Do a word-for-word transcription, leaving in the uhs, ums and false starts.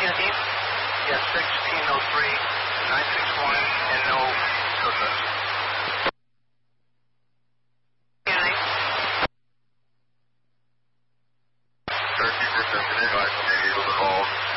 Kennedy? Yes, sixteen oh three, nine six one, and no surface. Kennedy? thirteen percent advice on the able to hold.